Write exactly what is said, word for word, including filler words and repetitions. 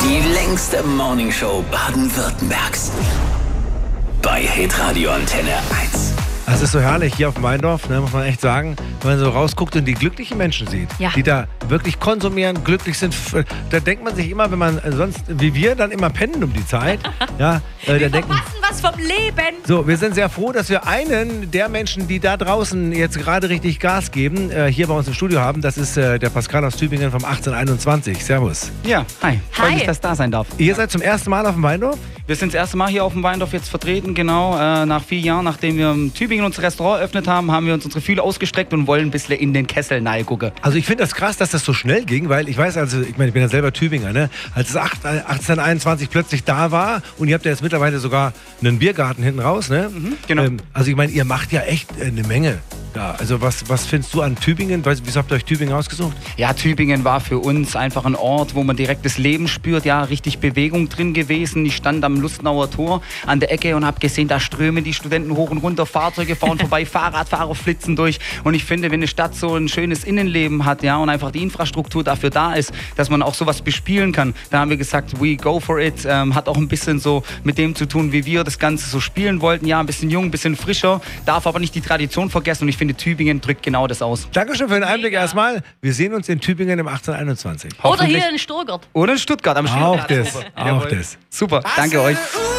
Die längste Morningshow Baden-Württembergs. Bei Hitradio Antenne eins. Es ist so herrlich hier auf dem Weindorf, ne, muss man echt sagen, wenn man so rausguckt und die glücklichen Menschen sieht, Ja. die da wirklich konsumieren, glücklich sind. Da denkt man sich immer, wenn man sonst, wie wir, dann immer pennen um die Zeit. Ja, äh, Wir da denken, verpassen was vom Leben. so, wir sind sehr froh, dass wir einen der Menschen, die da draußen jetzt gerade richtig Gas geben, äh, hier bei uns im Studio haben. Das ist äh, der Pascal aus Tübingen vom achtzehn einundzwanzig. Servus. Ja, hi. Freut Hi. mich, dass ich da sein darf. Ihr seid zum ersten Mal auf dem Weindorf? Wir sind das erste Mal hier auf dem Weindorf jetzt vertreten, genau. Äh, nach vier Jahren, nachdem wir in Tübingen unser Restaurant eröffnet haben, haben wir uns unsere Fühler ausgestreckt und wollen ein bisschen in den Kessel gucken. Also ich finde das krass, dass das so schnell ging, weil ich weiß, also ich meine, ich bin ja selber Tübinger, ne? Als es achtzehn einundzwanzig plötzlich da war und ihr habt ja jetzt mittlerweile sogar einen Biergarten hinten raus, ne? Mhm, genau. Ähm, also ich meine, ihr macht ja echt äh, eine Menge da. Also was, was findest du an Tübingen? Weißt, wieso habt ihr euch Tübingen ausgesucht? Ja, Tübingen war für uns einfach ein Ort, wo man direkt das Leben spürt. Ja, richtig Bewegung drin gewesen. Ich stand am Lustenauer Tor an der Ecke und habe gesehen, da strömen die Studenten hoch und runter, Fahrzeuge fahren vorbei, Fahrradfahrer flitzen durch. Und ich finde, wenn eine Stadt so ein schönes Innenleben hat, ja, und einfach die Infrastruktur dafür da ist, dass man auch sowas bespielen kann, da haben wir gesagt, we go for it. Ähm, hat auch ein bisschen so mit dem zu tun, wie wir das Ganze so spielen wollten. Ja, ein bisschen jung, ein bisschen frischer, darf aber nicht die Tradition vergessen. Und ich finde, Tübingen drückt genau das aus. Dankeschön für den Einblick Mega. erstmal. Wir sehen uns in Tübingen im achtzehn einundzwanzig. Oder Hoffentlich- hier in Stuttgart. Oder in Stuttgart am Auch Spielplatz. das, auch Jawohl. das. Super, danke euch.